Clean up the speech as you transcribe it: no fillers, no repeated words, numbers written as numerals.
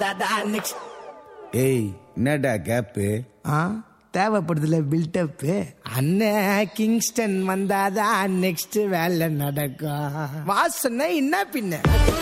ஏய் என்னடா gap? தேவைப்படுதுல build up. அண்ணன் கிங்ஸ்டன் வந்தாதான் நெக்ஸ்ட் வேலை நடக்கும். வாசனை என்ன பின்ன